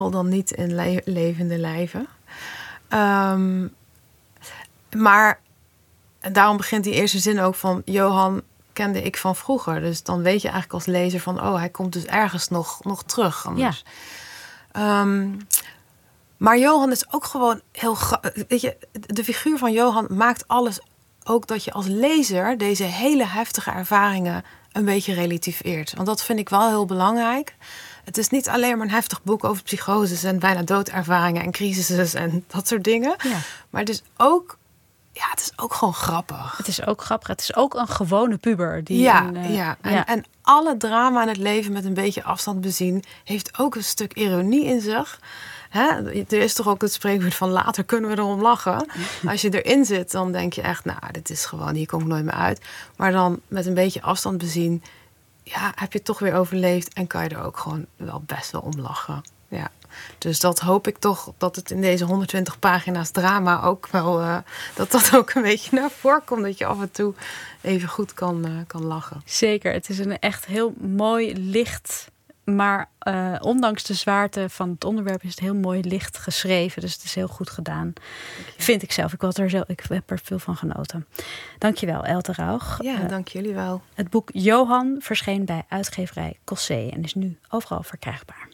al dan niet in levende lijven. Maar daarom begint die eerste zin ook van... Johan kende ik van vroeger. Dus dan weet je eigenlijk als lezer van... hij komt dus ergens nog terug. Anders. Ja. Maar Johan is ook gewoon heel... Weet je, de figuur van Johan maakt alles ook dat je als lezer... deze hele heftige ervaringen een beetje relativeert. Want dat vind ik wel heel belangrijk. Het is niet alleen maar een heftig boek over psychoses... en bijna doodervaringen en crisissen en dat soort dingen. Ja. Maar het is ook gewoon grappig. Het is ook grappig. Het is ook een gewone puber. En alle drama in het leven met een beetje afstand bezien... heeft ook een stuk ironie in zich... Er is toch ook het spreekwoord van later kunnen we erom lachen. Als je erin zit, dan denk je echt... dit is gewoon, hier kom ik nooit meer uit. Maar dan met een beetje afstand bezien... heb je het toch weer overleefd... en kan je er ook gewoon wel best wel om lachen. Ja. Dus dat hoop ik toch... dat het in deze 120 pagina's drama ook wel... dat ook een beetje naar voren komt... dat je af en toe even goed kan lachen. Zeker, het is een echt heel mooi licht... Maar ondanks de zwaarte van het onderwerp is het heel mooi licht geschreven. Dus het is heel goed gedaan. Vind ik zelf. Ik heb er veel van genoten. Dankjewel, Elte Rauch. Ja, dank jullie wel. Het boek Johan verscheen bij uitgeverij Cossé en is nu overal verkrijgbaar.